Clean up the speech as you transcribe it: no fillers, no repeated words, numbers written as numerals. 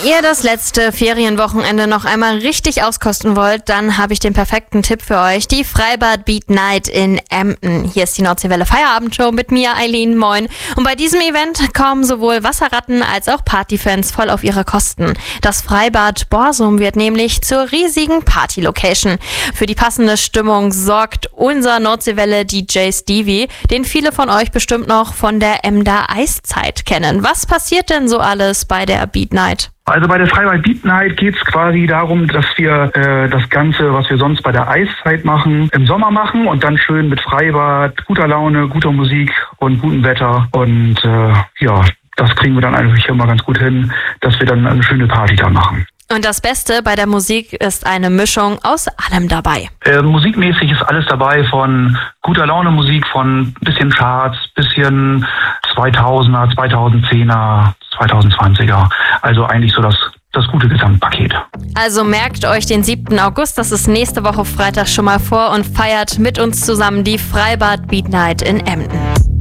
ihr das letzte Ferienwochenende noch einmal richtig auskosten wollt, dann habe ich den perfekten Tipp für euch. Die Freibad Beat Night in Emden. Hier ist die Nordseewelle Feierabendshow mit mir, Eileen, moin. Und bei diesem Event kommen sowohl Wasserratten als auch Partyfans voll auf ihre Kosten. Das Freibad Borsum wird nämlich zur riesigen Party-Location. Für die passende Stimmung sorgt unser Nordseewelle-DJ Stevie, den viele von euch bestimmt noch von der Emder Eiszeit kennen. Was passiert denn so alles bei der Beat Night? Also bei der Freibad Beat Night geht es quasi darum, dass wir das Ganze, was wir sonst bei der Eiszeit machen, im Sommer machen und dann schön mit Freibad, guter Laune, guter Musik und gutem Wetter. Und das kriegen wir dann eigentlich immer ganz gut hin, dass wir dann eine schöne Party da machen. Und das Beste bei der Musik ist eine Mischung aus allem dabei. Musikmäßig ist alles dabei, von guter Laune Musik, von bisschen Charts, bisschen 2000er, 2010er, 2020er. Also eigentlich so das gute Gesamtpaket. Also merkt euch den 7. August, das ist nächste Woche Freitag, schon mal vor und feiert mit uns zusammen die Freibad Beat Night in Emden.